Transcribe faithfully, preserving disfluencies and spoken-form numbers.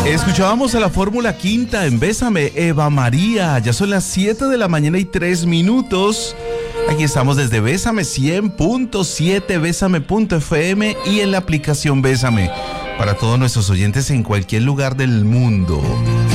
Escuchábamos a la Fórmula Quinta en Bésame, Eva María. Ya son las siete de la mañana y tres minutos. Aquí estamos desde Bésame cien punto siete, bésame punto efe eme y en la aplicación Bésame para todos nuestros oyentes en cualquier lugar del mundo.